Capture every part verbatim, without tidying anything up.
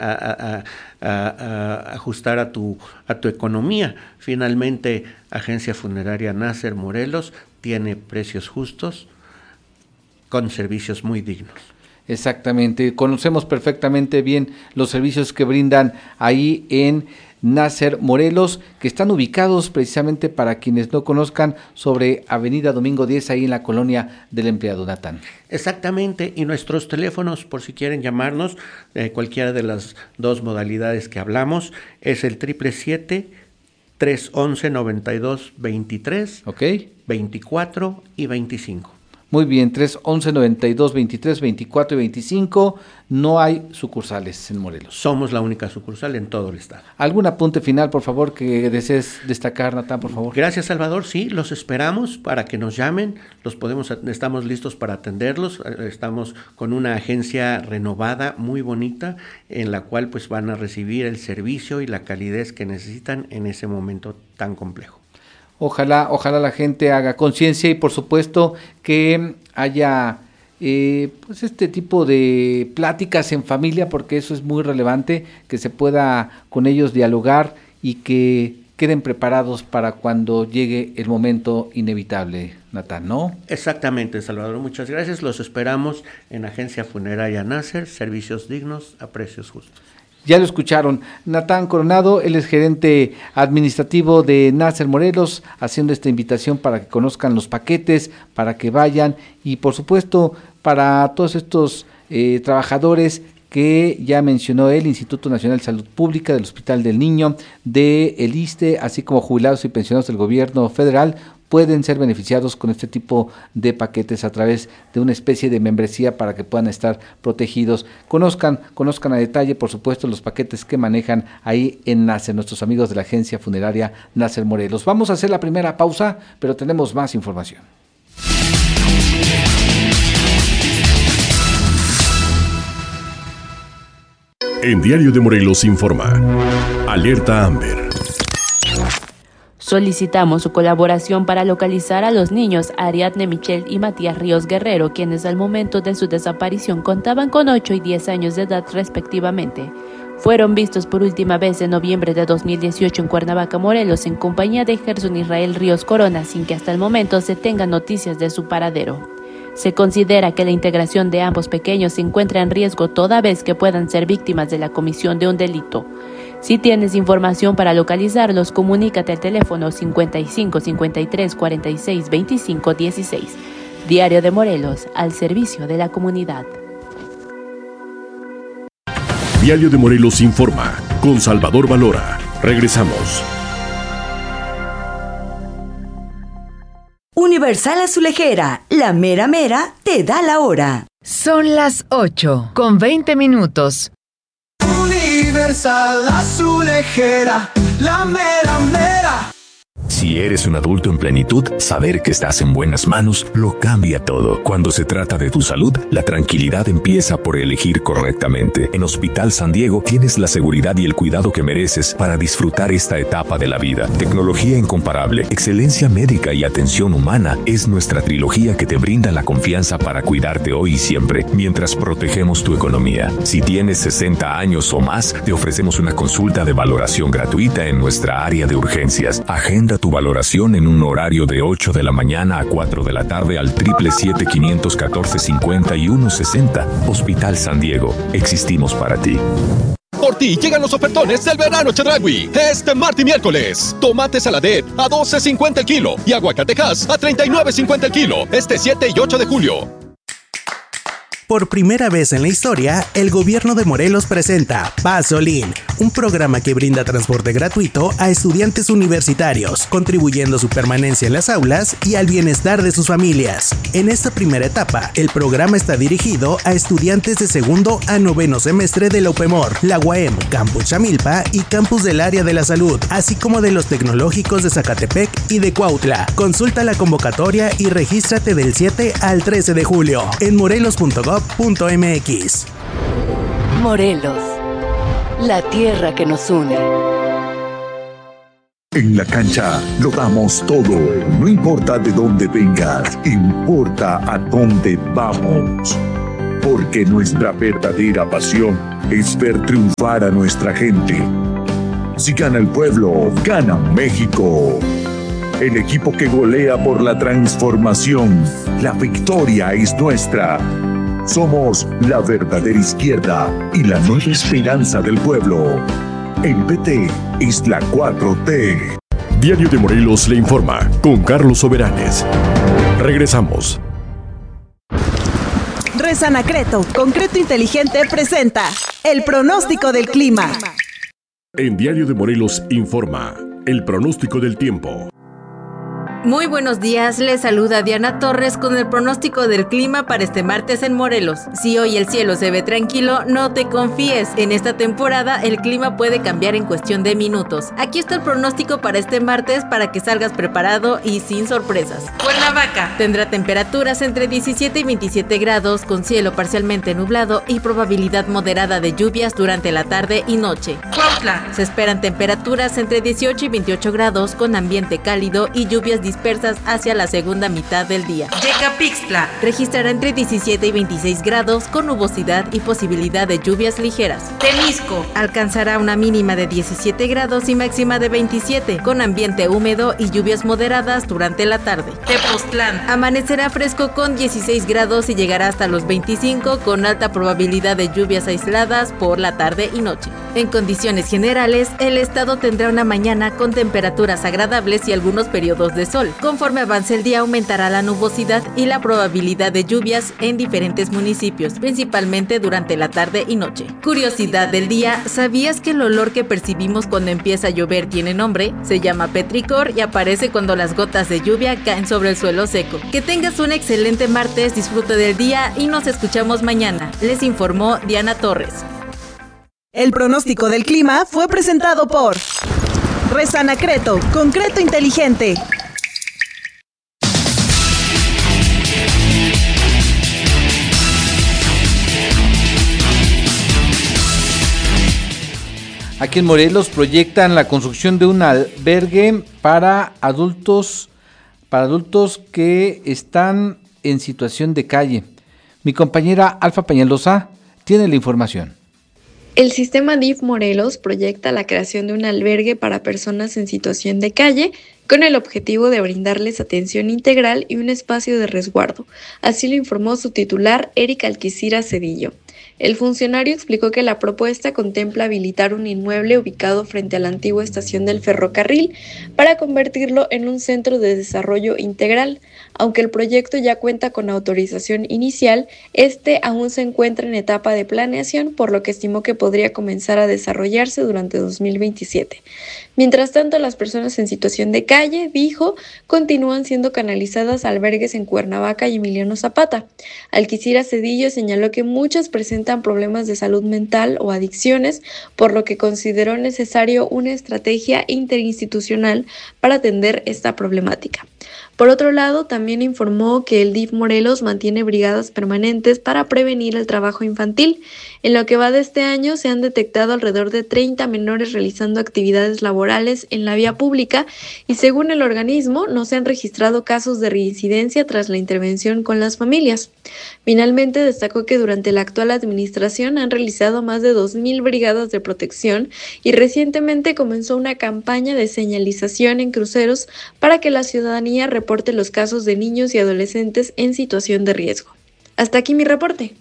a, a, a, a ajustar a tu, a tu economía. Finalmente, Agencia Funeraria Nasser Morelos tiene precios justos con servicios muy dignos. Exactamente, conocemos perfectamente bien los servicios que brindan ahí en Nasser Morelos, que están ubicados precisamente, para quienes no conozcan, sobre Avenida Domingo diez, ahí en la colonia del Empleado, Natán. Exactamente, y nuestros teléfonos, por si quieren llamarnos, eh, cualquiera de las dos modalidades que hablamos, es el siete siete siete, tres once, noventa y dos veintitrés, okay. veinticuatro y veinticinco. Muy bien, tres once, noventa y dos veintitrés, veinticuatro y veinticinco. No hay sucursales en Morelos. Somos la única sucursal en todo el estado. ¿Algún apunte final, por favor, que desees destacar, Natán, por favor? Gracias, Salvador. Sí, los esperamos para que nos llamen. Los podemos, estamos listos para atenderlos. Estamos con una agencia renovada, muy bonita, en la cual pues van a recibir el servicio y la calidez que necesitan en ese momento tan complejo. Ojalá, ojalá la gente haga conciencia y por supuesto que haya eh, pues este tipo de pláticas en familia, porque eso es muy relevante, que se pueda con ellos dialogar y que queden preparados para cuando llegue el momento inevitable, Natán, ¿no? Exactamente, Salvador, muchas gracias. Los esperamos en Agencia Funeraria Nasser, servicios dignos a precios justos. Ya lo escucharon, Natán Coronado, él es gerente administrativo de Nasser Morelos, haciendo esta invitación para que conozcan los paquetes, para que vayan y por supuesto para todos estos eh, trabajadores que ya mencionó el Instituto Nacional de Salud Pública, del Hospital del Niño, de el ISSSTE, así como jubilados y pensionados del gobierno federal, pueden ser beneficiados con este tipo de paquetes a través de una especie de membresía para que puedan estar protegidos. Conozcan, conozcan a detalle, por supuesto, los paquetes que manejan ahí en Nasser, nuestros amigos de la Agencia Funeraria Nasser Morelos. Vamos a hacer la primera pausa, pero tenemos más información. En Diario de Morelos informa. Alerta Amber. Solicitamos su colaboración para localizar a los niños Ariadne Michelle y Matías Ríos Guerrero, quienes al momento de su desaparición contaban con ocho y diez años de edad respectivamente. Fueron vistos por última vez en noviembre de dos mil dieciocho en Cuernavaca, Morelos, en compañía de Gerson Israel Ríos Corona, sin que hasta el momento se tengan noticias de su paradero. Se considera que la integración de ambos pequeños se encuentra en riesgo toda vez que puedan ser víctimas de la comisión de un delito. Si tienes información para localizarlos, comunícate al teléfono cincuenta y cinco, cincuenta y tres, cuarenta y seis, veinticinco, dieciséis. Diario de Morelos, al servicio de la comunidad. Diario de Morelos informa, con Salvador Valora. Regresamos. Universal Azulejera, la mera mera te da la hora. Son las ocho con veinte minutos. Universal Azulejera, la mera mera. Si eres un adulto en plenitud, saber que estás en buenas manos lo cambia todo. Cuando se trata de tu salud, la tranquilidad empieza por elegir correctamente. En Hospital San Diego tienes la seguridad y el cuidado que mereces para disfrutar esta etapa de la vida. Tecnología incomparable, excelencia médica y atención humana es nuestra trilogía que te brinda la confianza para cuidarte hoy y siempre, mientras protegemos tu economía. Si tienes sesenta años o más, te ofrecemos una consulta de valoración gratuita en nuestra área de urgencias. Agenda tu valoración en un horario de ocho de la mañana a cuatro de la tarde al siete siete siete, cinco uno cuatro, cincuenta y uno sesenta. Hospital San Diego. Existimos para ti. Por ti llegan los ofertones del verano Chedraui. Este martes y miércoles. Tomate saladet a doce cincuenta el kilo y aguacatejas a treinta y nueve cincuenta el kilo. Este siete y ocho de julio. Por primera vez en la historia, el gobierno de Morelos presenta Pasolín, un programa que brinda transporte gratuito a estudiantes universitarios, contribuyendo a su permanencia en las aulas y al bienestar de sus familias. En esta primera etapa, el programa está dirigido a estudiantes de segundo a noveno semestre de la UPEMOR, la U A M, Campus Chamilpa y Campus del Área de la Salud, así como de los tecnológicos de Zacatepec y de Cuautla. Consulta la convocatoria y regístrate del siete al trece de julio en morelos punto gob punto m x. Morelos, la tierra que nos une. En la cancha lo damos todo. No importa de dónde vengas, importa a dónde vamos. porque nuestra verdadera pasión es ver triunfar a nuestra gente. Si gana el pueblo, gana México. El equipo que golea por la transformación. La victoria es nuestra. Somos la verdadera izquierda y la nueva esperanza del pueblo. El P T es la cuatro T. Diario de Morelos le informa con Carlos Soberanes. Regresamos. Resanacreto, concreto inteligente, presenta el pronóstico del clima. En Diario de Morelos informa el pronóstico del tiempo. Muy buenos días, les saluda Diana Torres con el pronóstico del clima para este martes en Morelos. Si hoy el cielo se ve tranquilo, no te confíes. En esta temporada el clima puede cambiar en cuestión de minutos. Aquí está el pronóstico para este martes para que salgas preparado y sin sorpresas. Cuernavaca tendrá temperaturas entre diecisiete y veintisiete grados con cielo parcialmente nublado y probabilidad moderada de lluvias durante la tarde y noche. Cuautla se esperan temperaturas entre dieciocho y veintiocho grados con ambiente cálido y lluvias dispersas hacia la segunda mitad del día. Yecapixtla registrará entre diecisiete y veintiséis grados con nubosidad y posibilidad de lluvias ligeras. Temisco alcanzará una mínima de diecisiete grados y máxima de veintisiete con ambiente húmedo y lluvias moderadas durante la tarde. Tepoztlán amanecerá fresco con dieciséis grados y llegará hasta los veinticinco con alta probabilidad de lluvias aisladas por la tarde y noche. En condiciones generales, el estado tendrá una mañana con temperaturas agradables y algunos periodos de sol. Conforme avance el día aumentará la nubosidad y la probabilidad de lluvias en diferentes municipios, principalmente durante la tarde y noche. Curiosidad del día, ¿sabías que el olor que percibimos cuando empieza a llover tiene nombre? Se llama petricor y aparece cuando las gotas de lluvia caen sobre el suelo seco. Que tengas un excelente martes, disfrute del día y nos escuchamos mañana. Les informó Diana Torres. El pronóstico del clima fue presentado por Resanacreto, concreto inteligente. Aquí en Morelos proyectan la construcción de un albergue para adultos, para adultos que están en situación de calle. Mi compañera Alfa Peñalosa tiene la información. El sistema D I F Morelos proyecta la creación de un albergue para personas en situación de calle con el objetivo de brindarles atención integral y un espacio de resguardo. Así lo informó su titular, Erika Alquicira Cedillo. El funcionario explicó que la propuesta contempla habilitar un inmueble ubicado frente a la antigua estación del ferrocarril para convertirlo en un centro de desarrollo integral. Aunque el proyecto ya cuenta con autorización inicial, este aún se encuentra en etapa de planeación, por lo que estimó que podría comenzar a desarrollarse durante dos mil veintisiete. Mientras tanto, las personas en situación de calle, dijo, continúan siendo canalizadas a albergues en Cuernavaca y Emiliano Zapata. Alquicira Cedillo señaló que muchas presentan problemas de salud mental o adicciones, por lo que consideró necesario una estrategia interinstitucional para atender esta problemática. Por otro lado, también informó que el D I F Morelos mantiene brigadas permanentes para prevenir el trabajo infantil. En lo que va de este año se han detectado alrededor de treinta menores realizando actividades laborales en la vía pública y según el organismo no se han registrado casos de reincidencia tras la intervención con las familias. Finalmente destacó que durante la actual administración han realizado más de dos mil brigadas de protección y recientemente comenzó una campaña de señalización en cruceros para que la ciudadanía reporte los casos de niños y adolescentes en situación de riesgo. Hasta aquí mi reporte.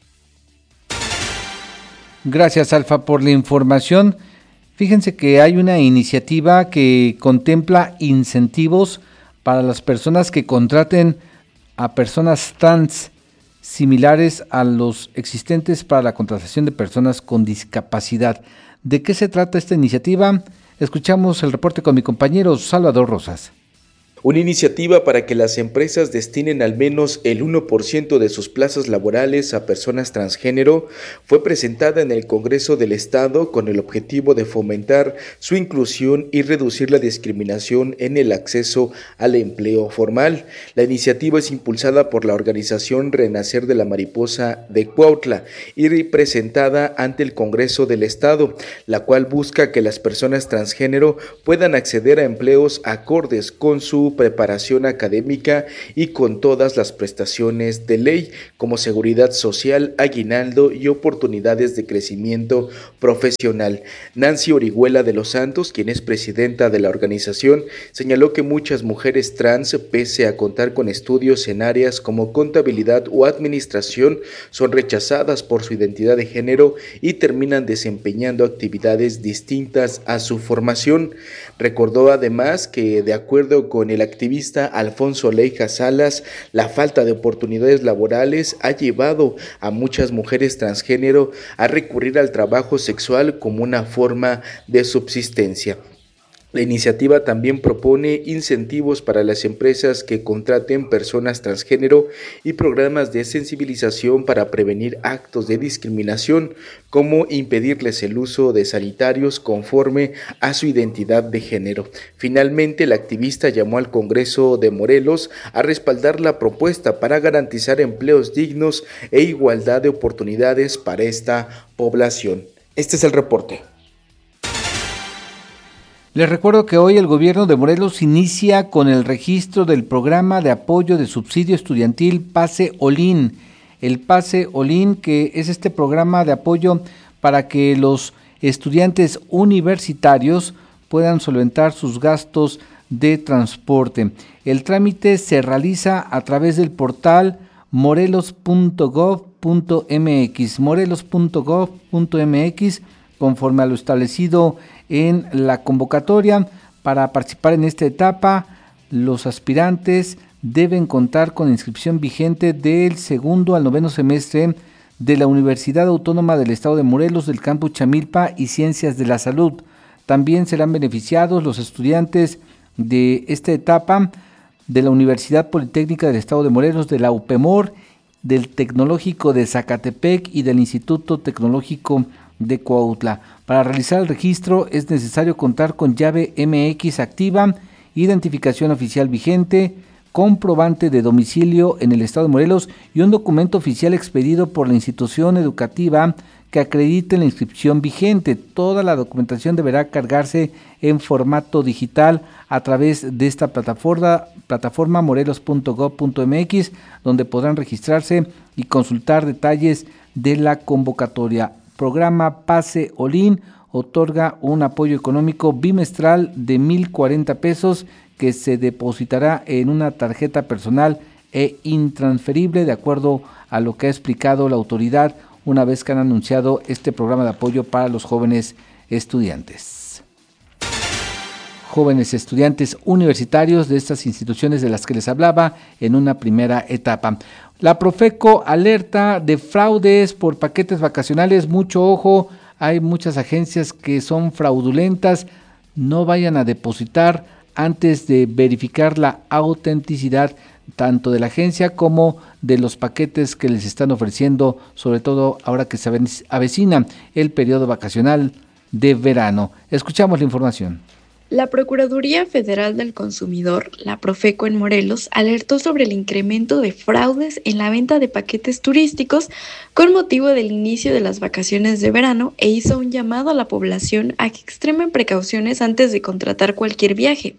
Gracias, Alfa, por la información. Fíjense que hay una iniciativa que contempla incentivos para las personas que contraten a personas trans similares a los existentes para la contratación de personas con discapacidad. ¿De qué se trata esta iniciativa? Escuchamos el reporte con mi compañero Salvador Rosas. Una iniciativa para que las empresas destinen al menos el uno por ciento de sus plazas laborales a personas transgénero fue presentada en el Congreso del Estado con el objetivo de fomentar su inclusión y reducir la discriminación en el acceso al empleo formal. La iniciativa es impulsada por la organización Renacer de la Mariposa de Cuautla y presentada ante el Congreso del Estado, la cual busca que las personas transgénero puedan acceder a empleos acordes con su su preparación académica y con todas las prestaciones de ley, como seguridad social, aguinaldo y oportunidades de crecimiento profesional. Nancy Orihuela de los Santos, quien es presidenta de la organización, señaló que muchas mujeres trans, pese a contar con estudios en áreas como contabilidad o administración, son rechazadas por su identidad de género y terminan desempeñando actividades distintas a su formación. Recordó además que, de acuerdo con el activista Alfonso Leija Salas, la falta de oportunidades laborales ha llevado a muchas mujeres transgénero a recurrir al trabajo sexual como una forma de subsistencia. La iniciativa también propone incentivos para las empresas que contraten personas transgénero y programas de sensibilización para prevenir actos de discriminación, como impedirles el uso de sanitarios conforme a su identidad de género. Finalmente, la activista llamó al Congreso de Morelos a respaldar la propuesta para garantizar empleos dignos e igualdad de oportunidades para esta población. Este es el reporte. Les recuerdo que hoy el gobierno de Morelos inicia con el registro del programa de apoyo de subsidio estudiantil Pase Olin. El Pase Olin, que es este programa de apoyo para que los estudiantes universitarios puedan solventar sus gastos de transporte. El trámite se realiza a través del portal morelos punto gob punto mx, morelos punto gob punto mx, conforme a lo establecido en la convocatoria. Para participar en esta etapa, los aspirantes deben contar con inscripción vigente del segundo al noveno semestre de la Universidad Autónoma del Estado de Morelos, del campus Chamilpa y Ciencias de la Salud. También serán beneficiados los estudiantes de esta etapa de la Universidad Politécnica del Estado de Morelos, de la UPEMOR, del Tecnológico de Zacatepec y del Instituto Tecnológico de Cuautla. Para realizar el registro es necesario contar con llave M X activa, identificación oficial vigente, comprobante de domicilio en el Estado de Morelos y un documento oficial expedido por la institución educativa que acredite la inscripción vigente. Toda la documentación deberá cargarse en formato digital a través de esta plataforma, plataforma morelos punto gob punto mx, donde podrán registrarse y consultar detalles de la convocatoria. Programa Pase Olin otorga un apoyo económico bimestral de mil cuarenta pesos que se depositará en una tarjeta personal e intransferible, de acuerdo a lo que ha explicado la autoridad una vez que han anunciado este programa de apoyo para los jóvenes estudiantes. Jóvenes estudiantes universitarios de estas instituciones de las que les hablaba en una primera etapa. La Profeco alerta de fraudes por paquetes vacacionales. Mucho ojo, hay muchas agencias que son fraudulentas. No vayan a depositar antes de verificar la autenticidad tanto de la agencia como de los paquetes que les están ofreciendo, sobre todo ahora que se avecina el periodo vacacional de verano. Escuchamos la información. La Procuraduría Federal del Consumidor, la Profeco en Morelos, alertó sobre el incremento de fraudes en la venta de paquetes turísticos con motivo del inicio de las vacaciones de verano e hizo un llamado a la población a que extremen precauciones antes de contratar cualquier viaje.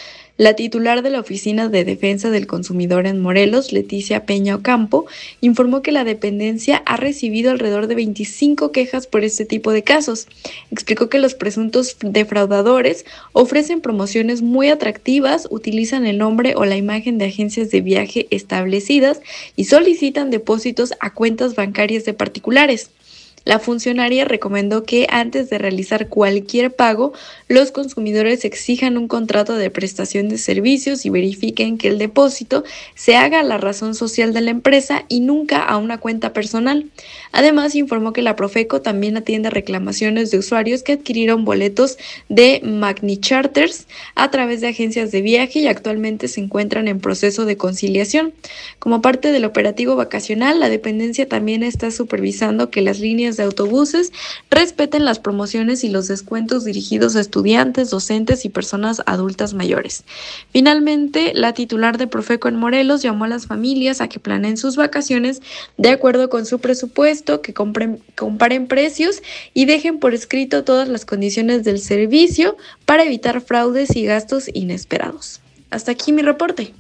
La titular de la Oficina de Defensa del Consumidor en Morelos, Leticia Peña Ocampo, informó que la dependencia ha recibido alrededor de veinticinco quejas por este tipo de casos. Explicó que los presuntos defraudadores ofrecen promociones muy atractivas, utilizan el nombre o la imagen de agencias de viaje establecidas y solicitan depósitos a cuentas bancarias de particulares. La funcionaria recomendó que antes de realizar cualquier pago, los consumidores exijan un contrato de prestación de servicios y verifiquen que el depósito se haga a la razón social de la empresa y nunca a una cuenta personal. Además, informó que la Profeco también atiende reclamaciones de usuarios que adquirieron boletos de Magni Charters a través de agencias de viaje y actualmente se encuentran en proceso de conciliación. Como parte del operativo vacacional, la dependencia también está supervisando que las líneas de autobuses respeten las promociones y los descuentos dirigidos a estudiantes, docentes y personas adultas mayores. Finalmente, la titular de Profeco en Morelos llamó a las familias a que planeen sus vacaciones de acuerdo con su presupuesto, que compren, comparen precios y dejen por escrito todas las condiciones del servicio para evitar fraudes y gastos inesperados. Hasta aquí mi reporte.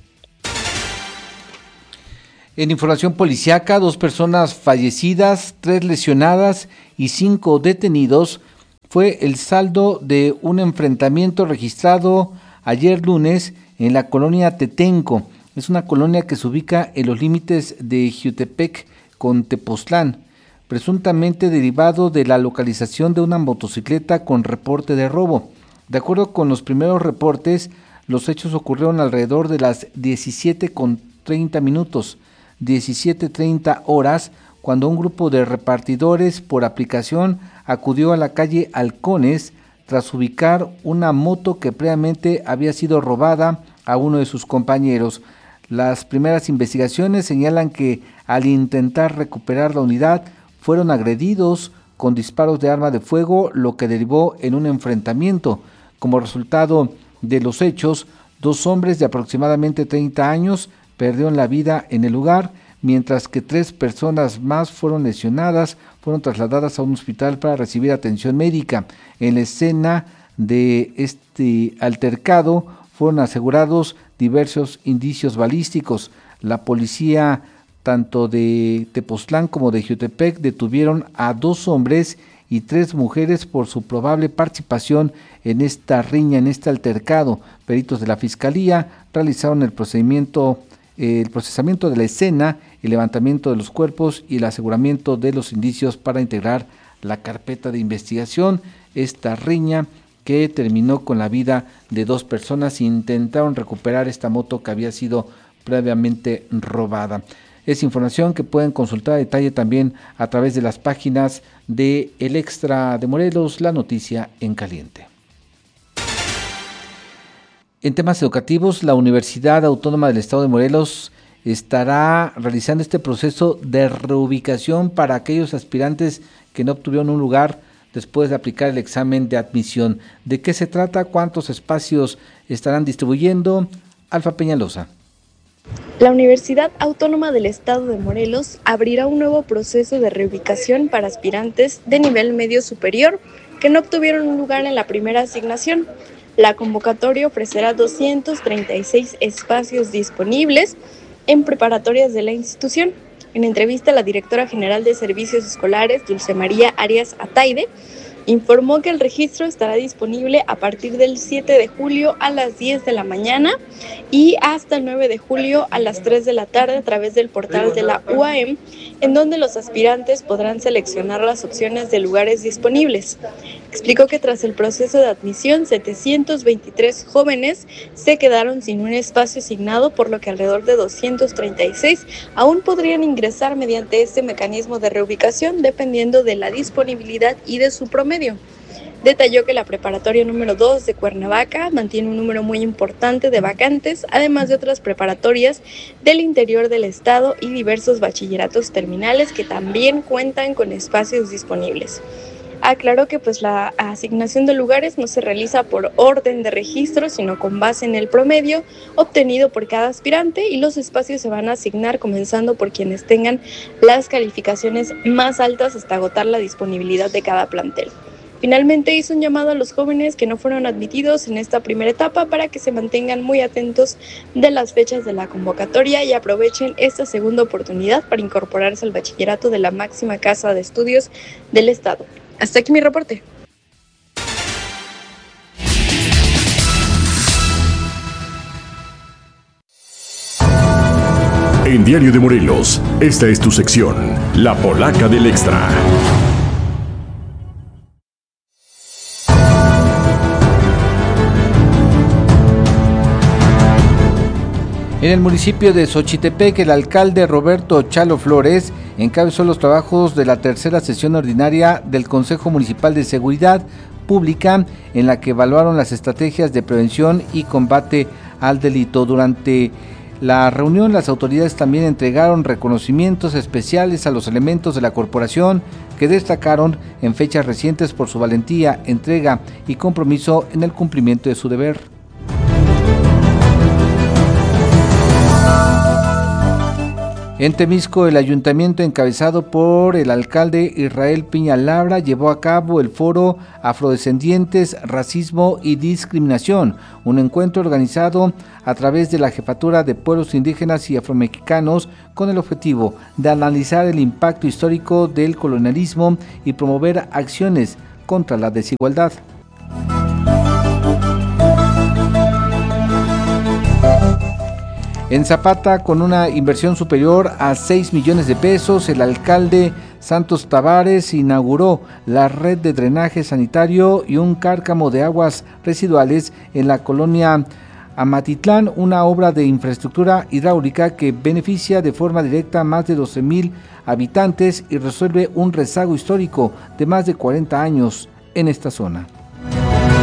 En información policiaca, dos personas fallecidas, tres lesionadas y cinco detenidos fue el saldo de un enfrentamiento registrado ayer lunes en la colonia Tetenco. Es una colonia que se ubica en los límites de Jiutepec con Tepoztlán, presuntamente derivado de la localización de una motocicleta con reporte de robo. De acuerdo con los primeros reportes, los hechos ocurrieron alrededor de las diecisiete con treinta minutos, diecisiete treinta horas, cuando un grupo de repartidores por aplicación acudió a la calle Halcones tras ubicar una moto que previamente había sido robada a uno de sus compañeros. Las primeras investigaciones señalan que al intentar recuperar la unidad fueron agredidos con disparos de arma de fuego, lo que derivó en un enfrentamiento. Como resultado de los hechos, dos hombres de aproximadamente treinta años perdieron la vida en el lugar, mientras que tres personas más fueron lesionadas, fueron trasladadas a un hospital para recibir atención médica. En la escena de este altercado fueron asegurados diversos indicios balísticos. La policía, tanto de Tepoztlán como de Jiutepec, detuvieron a dos hombres y tres mujeres por su probable participación en esta riña, en este altercado. Peritos de la Fiscalía realizaron el procedimiento el procesamiento de la escena, el levantamiento de los cuerpos y el aseguramiento de los indicios para integrar la carpeta de investigación. Esta riña que terminó con la vida de dos personas, intentaron recuperar esta moto que había sido previamente robada. Es información que pueden consultar a detalle también a través de las páginas de El Extra de Morelos, La Noticia en Caliente. En temas educativos, la Universidad Autónoma del Estado de Morelos estará realizando este proceso de reubicación para aquellos aspirantes que no obtuvieron un lugar después de aplicar el examen de admisión. ¿De qué se trata? ¿Cuántos espacios estarán distribuyendo? Alfa Peñalosa. La Universidad Autónoma del Estado de Morelos abrirá un nuevo proceso de reubicación para aspirantes de nivel medio superior que no obtuvieron un lugar en la primera asignación. La convocatoria ofrecerá doscientos treinta y seis espacios disponibles en preparatorias de la institución. En entrevista, la directora general de Servicios Escolares, Dulce María Arias Ataide, informó que el registro estará disponible a partir del siete de julio a las diez de la mañana y hasta el nueve de julio a las tres de la tarde a través del portal de la U A M, en donde los aspirantes podrán seleccionar las opciones de lugares disponibles. Explicó que tras el proceso de admisión, setecientos veintitrés jóvenes se quedaron sin un espacio asignado, por lo que alrededor de doscientos treinta y seis aún podrían ingresar mediante este mecanismo de reubicación, dependiendo de la disponibilidad y de su promedio. Detalló que la preparatoria número dos de Cuernavaca mantiene un número muy importante de vacantes, además de otras preparatorias del interior del estado y diversos bachilleratos terminales que también cuentan con espacios disponibles. Aclaró que pues la asignación de lugares no se realiza por orden de registro, sino con base en el promedio obtenido por cada aspirante, y los espacios se van a asignar comenzando por quienes tengan las calificaciones más altas hasta agotar la disponibilidad de cada plantel. Finalmente hizo un llamado a los jóvenes que no fueron admitidos en esta primera etapa para que se mantengan muy atentos de las fechas de la convocatoria y aprovechen esta segunda oportunidad para incorporarse al bachillerato de la máxima casa de estudios del estado. Hasta aquí mi reporte. En Diario de Morelos, esta es tu sección, La Polaca del Extra. En el municipio de Xochitepec, el alcalde Roberto Chalo Flores encabezó los trabajos de la tercera sesión ordinaria del Consejo Municipal de Seguridad Pública, en la que evaluaron las estrategias de prevención y combate al delito. Durante la reunión, las autoridades también entregaron reconocimientos especiales a los elementos de la corporación que destacaron en fechas recientes por su valentía, entrega y compromiso en el cumplimiento de su deber. En Temisco, el ayuntamiento encabezado por el alcalde Israel Piña Labra llevó a cabo el foro Afrodescendientes, Racismo y Discriminación, un encuentro organizado a través de la Jefatura de Pueblos Indígenas y Afromexicanos con el objetivo de analizar el impacto histórico del colonialismo y promover acciones contra la desigualdad. En Zapata, con una inversión superior a seis millones de pesos, el alcalde Santos Tavares inauguró la red de drenaje sanitario y un cárcamo de aguas residuales en la colonia Amatitlán, una obra de infraestructura hidráulica que beneficia de forma directa a más de doce mil habitantes y resuelve un rezago histórico de más de cuarenta años en esta zona.